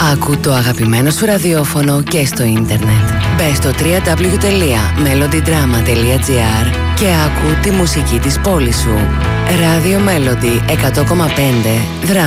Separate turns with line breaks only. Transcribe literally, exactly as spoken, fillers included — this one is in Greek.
Άκου το αγαπημένο σου ραδιόφωνο και στο ίντερνετ. Μπες στο double-u double-u double-u τελεία melody drama τελεία gr και άκου τη μουσική της πόλης σου. Radio Melody εκατό κόμμα πέντε Δράμα.